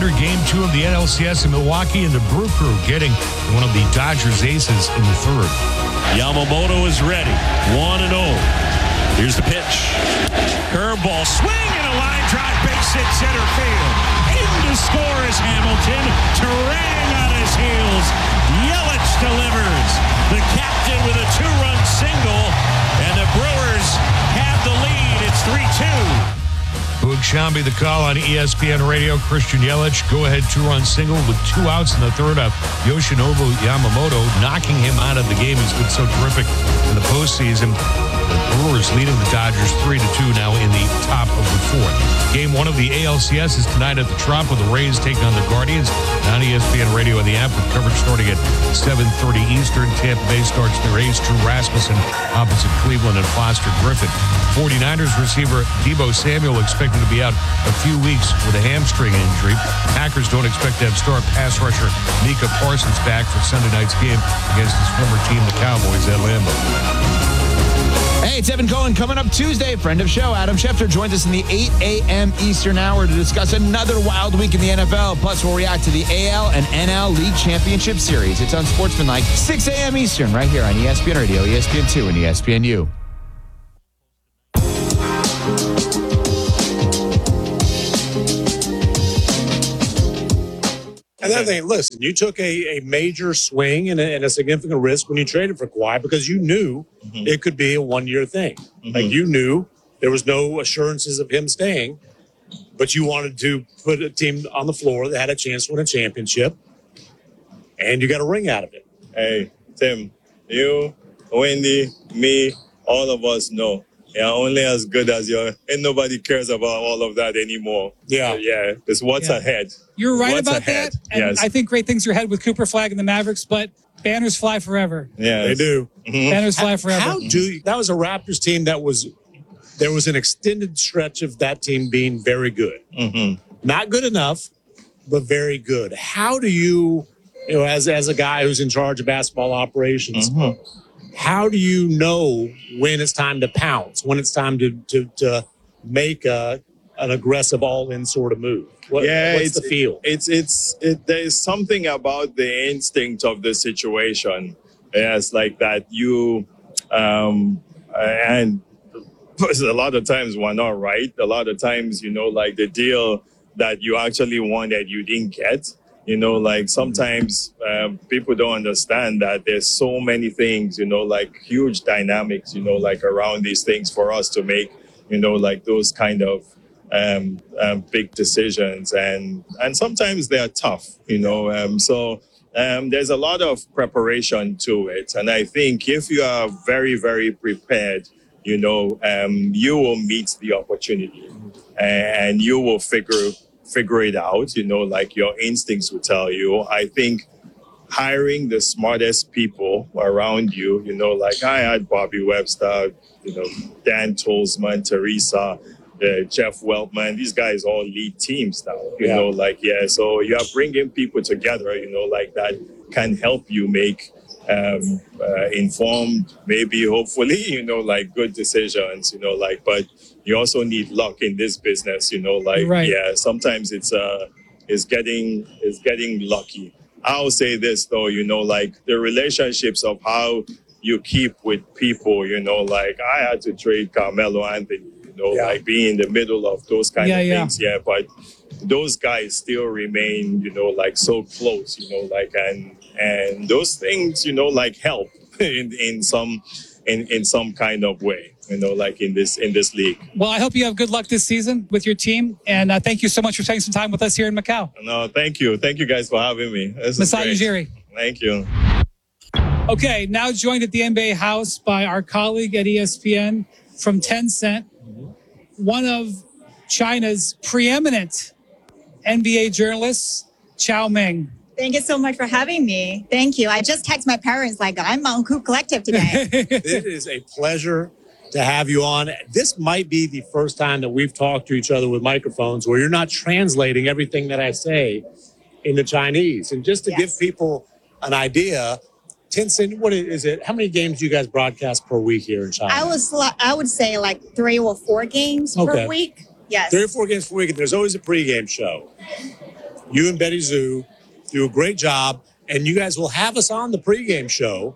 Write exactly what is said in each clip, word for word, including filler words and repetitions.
doubleheader game two of the N L C S in Milwaukee, and the Brew Crew getting one of the Dodgers aces in the third. Yamamoto is ready. one and oh. Here's the pitch. Curveball swing and a line drive, base hit center field. In to score is Hamilton. Terrang on his heels. Yelich delivers. The captain with a two-run single, and the Brewers have the lead. It's three two. Boog Shambi, the call on E S P N Radio. Christian Yelich, go-ahead two-run single with two outs in the third of Yoshinobu Yamamoto, knocking him out of the game. He's been so terrific in the postseason. The Brewers leading the Dodgers three to two now in the top of the fourth. Game one of the A L C S is tonight at the Trop, with the Rays taking on the Guardians. On E S P N Radio and the app, with coverage starting at seven thirty Eastern. Tampa Bay starts their ace, Drew Rasmussen, opposite Cleveland and Foster Griffin. forty-niners receiver Deebo Samuel expected to be out a few weeks with a hamstring injury. Packers don't expect to have star pass rusher Micah Parsons back for Sunday night's game against his former team, the Cowboys, at Lambeau. Hey, it's Evan Cohen. Coming up Tuesday, friend of show, Adam Schefter joins us in the eight a.m. Eastern hour to discuss another wild week in the N F L. Plus, we'll react to the A L and N L League Championship Series. It's on Sportsmanlike, six a.m. Eastern, right here on E S P N Radio, E S P N two, and E S P N U. And then they listen, you took a, a major swing and a, and a significant risk when you traded for Kawhi, because you knew mm-hmm. it could be a one-year thing. Mm-hmm. Like, you knew there was no assurances of him staying, but you wanted to put a team on the floor that had a chance to win a championship, and you got a ring out of it. Hey, Tim, you, Wendy, me, all of us know you're only as good as you are, and nobody cares about all of that anymore. Yeah. So, yeah, it's what's yeah. ahead. You're right what's about ahead. that. And yes. I think great things are ahead with Cooper Flag and the Mavericks, but banners fly forever. Yeah, they do. Mm-hmm. Banners fly forever. How do you, that was a Raptors team that was, there was an extended stretch of that team being very good. Mm-hmm. Not good enough, but very good. How do you, you know, as, as a guy who's in charge of basketball operations, mm-hmm. how do you know when it's time to pounce, when it's time to to, to make a, an aggressive all-in sort of move? What, yeah, what's it's, the feel? It's it's it, there's something about the instinct of the situation. Yes, like that you um and a lot of times we're not right. A lot of times, you know, like the deal that you actually wanted you didn't get. You know, like sometimes um, people don't understand that there's so many things, you know, like huge dynamics, you know, like around these things for us to make, you know, like those kind of um, um, big decisions. And and sometimes they're tough, you know. Um, so um, there's a lot of preparation to it. And I think if you are very, very prepared, you know, um, you will meet the opportunity and you will figure figure it out, you know, like your instincts will tell you. I think hiring the smartest people around you, you know, like I had Bobby Webster, you know, Dan Tolzman, Teresa, uh, Jeff Weltman, these guys all lead teams now, you yeah. know, like, yeah. So you are bringing people together, you know, like that can help you make um, uh, informed, maybe hopefully, you know, like good decisions, you know, like, but you also need luck in this business, you know, like, right. yeah, sometimes it's, uh, it's getting, it's getting lucky. I'll say this though, you know, like the relationships of how you keep with people, you know, like I had to trade Carmelo Anthony, you know, yeah. like being in the middle of those kind yeah, of yeah. things. Yeah. But those guys still remain, you know, like so close, you know, like, and, and those things, you know, like help in, in some, in, in some kind of way, you know, like in this, in this league. Well, I hope you have good luck this season with your team. And uh, thank you so much for taking some time with us here in Macau. No, thank you. Thank you guys for having me. Masai Ujiri. Thank you. Okay, now joined at the N B A house by our colleague at E S P N from Tencent, one of China's preeminent N B A journalists, Chao Meng. Thank you so much for having me. Thank you. I just texted my parents like, I'm on Coop Collective today. It is a pleasure to have you on. This might be the first time that we've talked to each other with microphones where you're not translating everything that I say into Chinese. And just to yes. give people an idea, Tencent, what is it? How many games do you guys broadcast per week here in China? I was, I would say like three or four games okay. per week. Yes. Three or four games per week. And there's always a pregame show. you and Betty Zoo do a great job, and you guys will have us on the pregame show,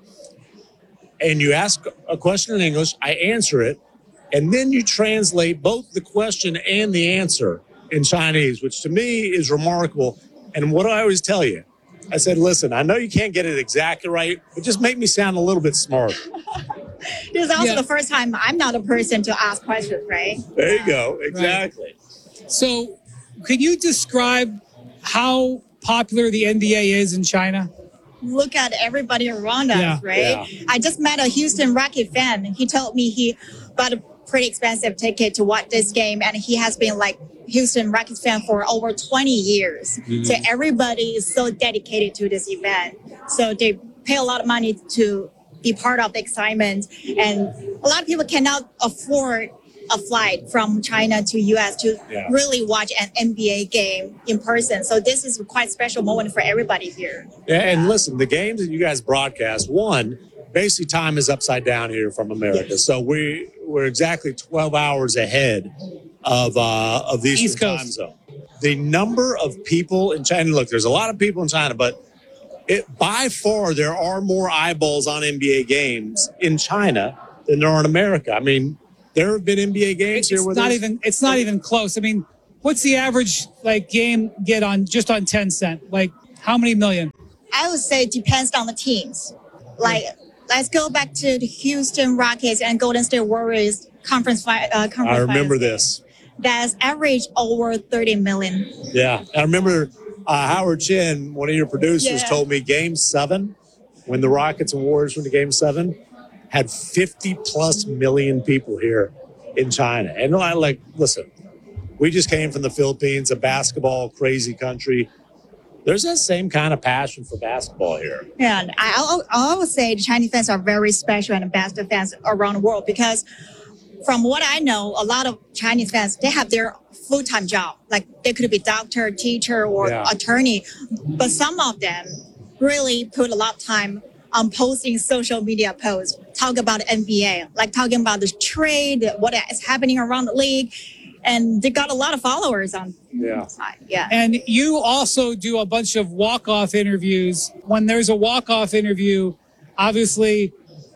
and you ask a question in English, I answer it, and then you translate both the question and the answer in Chinese, which to me is remarkable. And what do I always tell you? I said, listen, I know you can't get it exactly right, but just make me sound a little bit smarter. This is also Yeah. the first time I'm not a person to ask questions, right? There you go. Exactly. So, can you describe how popular the N B A is in China? Look at everybody around us, Yeah. right? Yeah. I just met a Houston Rocket fan. He told me he bought a pretty expensive ticket to watch this game, and he has been like Houston Rockets fan for over twenty years. Mm-hmm. So everybody is so dedicated to this event. So they pay a lot of money to be part of the excitement, and a lot of people cannot afford a flight from China to U S to Yeah. really watch an N B A game in person. So this is a quite special moment for everybody here. Yeah, and listen, the games that you guys broadcast, one, basically time is upside down here from America. So we, we're exactly twelve hours ahead of uh, of the Eastern East Coast. time zone. The number of people in China, look, there's a lot of people in China, but it by far there are more eyeballs on N B A games in China than there are in America. I mean, there have been N B A games It's here where not there's- even. It's not even close. I mean, what's the average like game get on just on ten cent? Like how many million? I would say it depends on the teams. Like, let's go back to the Houston Rockets and Golden State Warriors conference. Fi- uh, conference I remember finals. this. That's average over thirty million. Yeah, I remember uh, Howard Chin, one of your producers, Yeah. told me Game Seven, when the Rockets and Warriors went to Game Seven, had fifty plus million people here in China. And I like, listen, we just came from the Philippines, a basketball crazy country. There's that same kind of passion for basketball here. And I, I always say the Chinese fans are very special and the best fans around the world because from what I know, a lot of Chinese fans, they have their full-time job. Like they could be doctor, teacher, or Yeah. attorney. But some of them really put a lot of time on posting social media posts, talk about N B A, like talking about the trade, what is happening around the league. And they got a lot of followers on Yeah. the side. Yeah. And you also do a bunch of walk-off interviews. When there's a walk-off interview, obviously,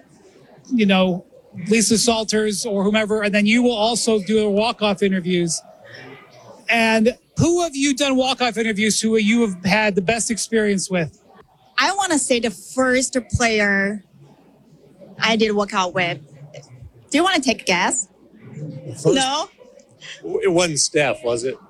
you know, Lisa Salters or whomever, and then you will also do walk-off interviews. And who have you done walk-off interviews who you have had the best experience with? I want to say the first player I did work out with. Do you want to take a guess? First, No? It wasn't Steph, was it?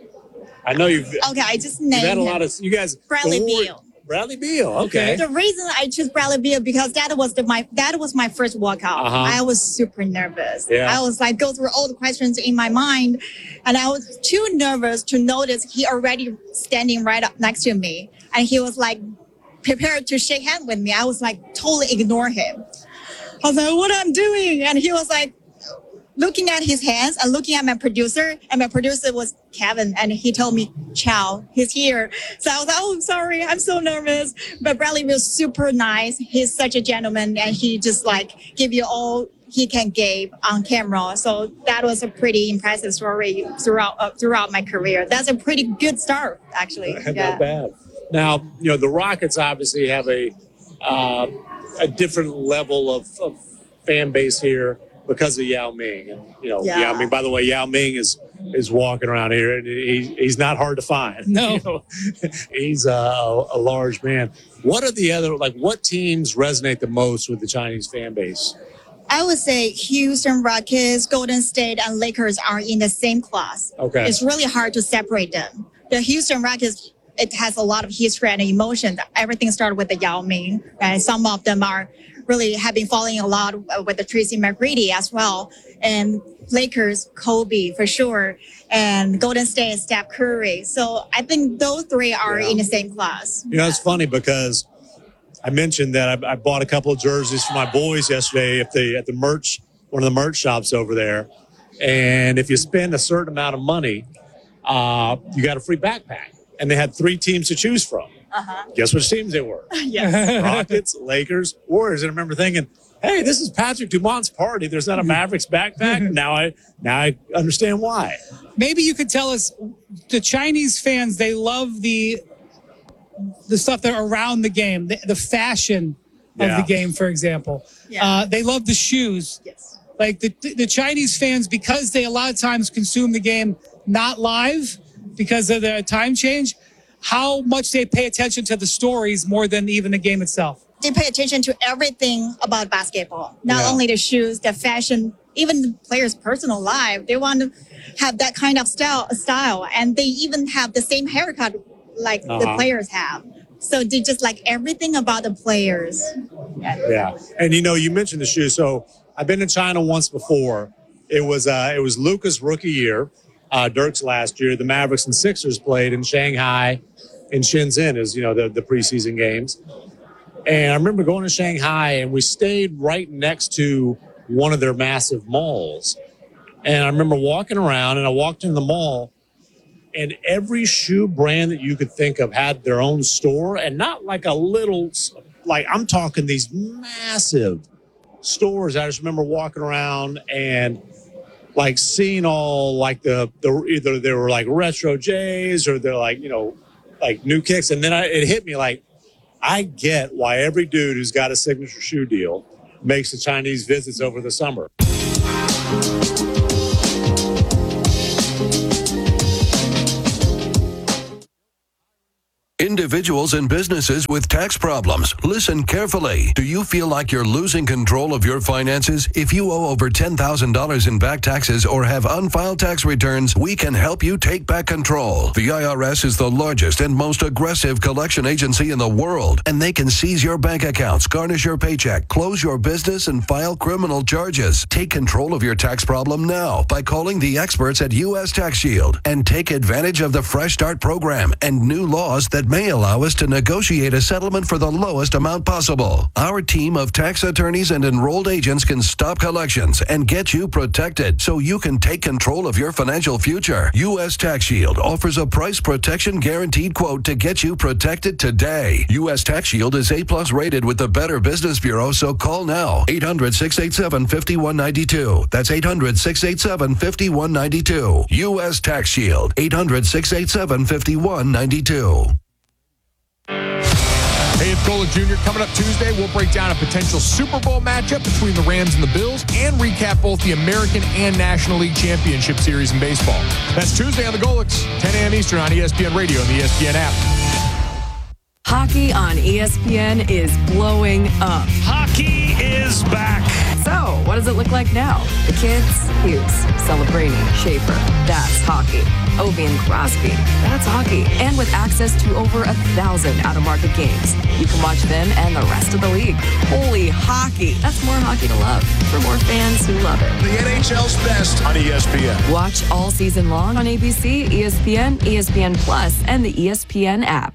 I know you've, Okay, I just you've named had a him. lot of, you guys. Bradley the War- Beal. Bradley Beal, okay. The reason I chose Bradley Beal because that was the my that was my first workout. Uh-huh. I was super nervous. Yeah. I was like go through all the questions in my mind, and I was too nervous to notice he already standing right up next to me, and he was like prepared to shake hand with me. I was like totally ignore him. I was like, what I'm doing, and he was like looking at his hands and looking at my producer, and my producer was Kevin, and he told me, Chow, he's here. So I was like, oh, I'm sorry, I'm so nervous. But Bradley was super nice. He's such a gentleman, and he just like give you all he can give on camera. So that was a pretty impressive story throughout uh, throughout my career. That's a pretty good start, actually. Not Yeah. bad. Now, you know, the Rockets obviously have a uh, a different level of, of fan base here because of Yao Ming. And, you know, Yeah. Yao Ming, by the way, Yao Ming is is walking around here, and he, he's not hard to find. No. You know, he's a, a large man. What are the other, like, what teams resonate the most with the Chinese fan base? I would say Houston Rockets, Golden State, and Lakers are in the same class. Okay. It's really hard to separate them. The Houston Rockets, it has a lot of history and emotion. Everything started with the Yao Ming, and some of them are really have been following a lot with the Tracy McGrady as well. And Lakers, Kobe for sure, and Golden State, Steph Curry. So I think those three are Yeah. in the same class. You know, it's funny because I mentioned that I, I bought a couple of jerseys for my boys yesterday at the at the merch, one of the merch shops over there. And if you spend a certain amount of money, uh, you got a free backpack. And they had three teams to choose from. Uh-huh. Guess which teams they were? Yes. Rockets, Lakers, Warriors. And I remember thinking, hey, this is Patrick Dumont's party. There's not a Mavericks backpack. now I now I understand why. Maybe you could tell us, the Chinese fans, they love the the stuff that are around the game, the, the fashion of Yeah. the game, for example. Yeah. Uh, they love the shoes. Yes. Like the the Chinese fans, because they a lot of times consume the game not live because of the time change, how much they pay attention to the stories more than even the game itself. They pay attention to everything about basketball, not Yeah. only the shoes, the fashion, even the players' personal life. They want to have that kind of style, style, and they even have the same haircut like the Uh-huh. players have. So they just like everything about the players. Yeah, and you know, you mentioned the shoes. So I've been to China once before. It was uh, it was Luka's rookie year, uh, Dirk's last year. The Mavericks and Sixers played in Shanghai, in Shenzhen, as you know, the the preseason games. And I remember going to Shanghai, and we stayed right next to one of their massive malls. And I remember walking around, and I walked in the mall, and every shoe brand that you could think of had their own store, and not like a little, like I'm talking these massive stores. I just remember walking around and like seeing all like the, the either they were like retro J's or they're like, you know, like new kicks. And then I, it hit me like, I get why every dude who's got a signature shoe deal makes the Chinese visits over the summer. Individuals and businesses with tax problems, listen carefully. Do you feel like you're losing control of your finances? If you owe over ten thousand dollars in back taxes or have unfiled tax returns, we can help you take back control. The I R S is the largest and most aggressive collection agency in the world, and they can seize your bank accounts, garnish your paycheck, close your business, and file criminal charges. Take control of your tax problem now by calling the experts at U S Tax Shield and take advantage of the Fresh Start program and new laws that may allow us to negotiate a settlement for the lowest amount possible. Our team of tax attorneys and enrolled agents can stop collections and get you protected so you can take control of your financial future. U S Tax Shield offers a price protection guaranteed quote to get you protected today. U S Tax Shield is A plus rated with the Better Business Bureau, so call now. eight hundred, six eight seven, five one nine two. That's eight hundred, six eight seven, five one nine two. U S Tax Shield, eight hundred, six eight seven, five one nine two. Hey, it's Golic Junior Coming up Tuesday, we'll break down a potential Super Bowl matchup between the Rams and the Bills and recap both the American and National League Championship Series in baseball. That's Tuesday on the Golics, ten a.m. Eastern on E S P N Radio and the E S P N app. Hockey on E S P N is blowing up. Hockey is back. So, what does it look like now? The kids, Hughes, Celebrini, Schaefer. That's hockey. Ovi and Crosby. That's hockey. And with access to over a thousand out-of-market games, you can watch them and the rest of the league. Holy hockey. That's more hockey to love for more fans who love it. The N H L's best on E S P N. Watch all season long on A B C, E S P N, E S P N Plus, and the E S P N app.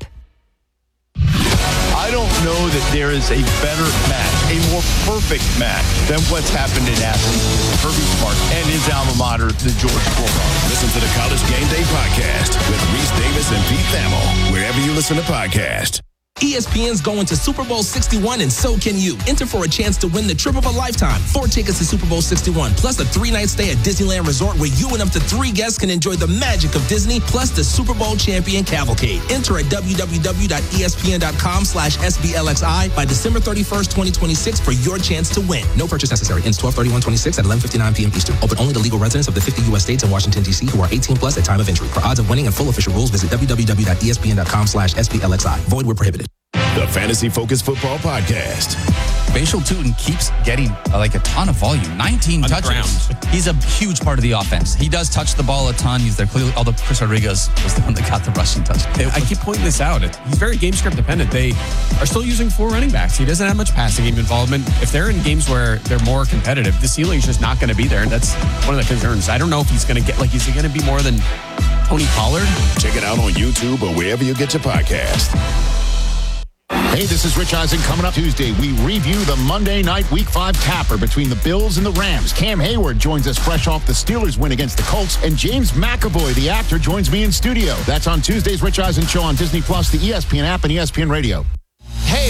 I don't know that there is a better match, a more perfect match than what's happened in Athens with Kirby Smart and his alma mater, the Georgia Bulldogs. Listen to the College Game Day podcast with Reese Davis and Pete Thamel, wherever you listen to podcasts. E S P N's going to Super Bowl sixty-one, and so can you. Enter for a chance to win the trip of a lifetime. Four tickets to Super Bowl sixty-one, plus a three-night stay at Disneyland Resort where you and up to three guests can enjoy the magic of Disney, plus the Super Bowl champion cavalcade. Enter at w w w dot e s p n dot com slash s b l x i by December thirty-first, twenty twenty-six for your chance to win. No purchase necessary. Ends twelve thirty-one twenty-six at eleven fifty-nine p.m. Eastern. Open only to legal residents of the fifty U S states and Washington, D C who are eighteen plus at time of entry. For odds of winning and full official rules, visit w w w dot e s p n dot com slash s b l x i. Void where prohibited. The Fantasy Focus Football Podcast. Bashal Tutin keeps getting uh, like a ton of volume. nineteen On touches. He's a huge part of the offense. He does touch the ball a ton. He's there clearly, although Chris Rodriguez was the one that got the rushing touch. I keep pointing this out. He's very game script dependent. They are still using four running backs. He doesn't have much passing game involvement. If they're in games where they're more competitive, the ceiling's just not going to be there. And that's one of the concerns. I don't know if he's going to get, like, is he going to be more than Tony Pollard? Check it out on YouTube or wherever you get your podcast. Hey, this is Rich Eisen. Coming up Tuesday, we review the Monday night Week five tapper between the Bills and the Rams. Cam Hayward joins us fresh off the Steelers win against the Colts, and James McAvoy, the actor, joins me in studio. That's on Tuesday's Rich Eisen Show on Disney Plus, the E S P N app, and E S P N Radio. Hey, it's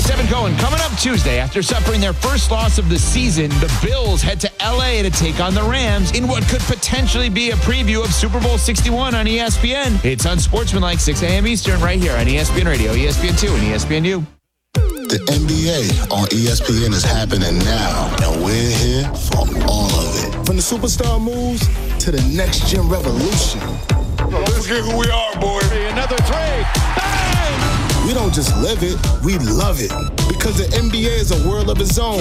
seven Cohen coming up Tuesday. After suffering their first loss of the season, the Bills head to L A to take on the Rams in what could potentially be a preview of Super Bowl sixty-one on E S P N. It's Unsportsmanlike, six a.m. Eastern, right here on E S P N Radio, E S P N two, and E S P N U. The N B A on E S P N is happening now, and we're here for all of it. From the superstar moves to the next gen revolution. Let's get who we are, boy. Another three. Bang! We don't just live it, we love it. Because the N B A is a world of its own.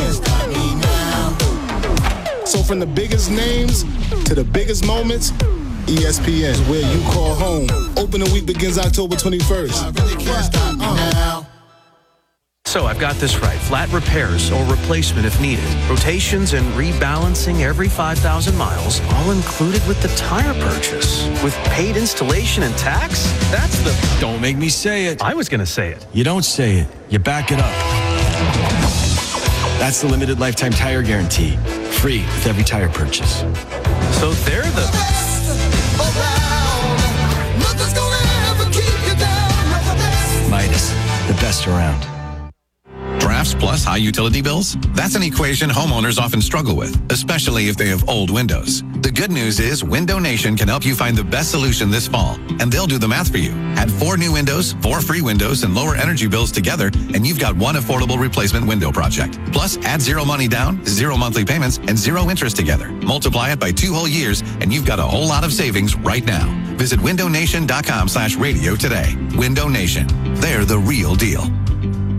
So from the biggest names to the biggest moments, E S P N is where you call home. Opening week begins October twenty-first. I really can't stop me now. So I've got this right. Flat repairs or replacement if needed. Rotations and rebalancing every five thousand miles, all included with the tire purchase. With paid installation and tax? That's the... Don't make me say it. I was going to say it. You don't say it. You back it up. That's the limited lifetime tire guarantee. Free with every tire purchase. So they're the... Midas, the best around. Drafts plus high utility bills? That's an equation homeowners often struggle with, especially if they have old windows. The good news is Window Nation can help you find the best solution this fall, and they'll do the math for you. Add four new windows, four free windows, and lower energy bills together, and you've got one affordable replacement window project. Plus, add zero money down, zero monthly payments, and zero interest together. Multiply it by two whole years, and you've got a whole lot of savings right now. Visit window nation dot com slash radio today. Window Nation. They're the real deal.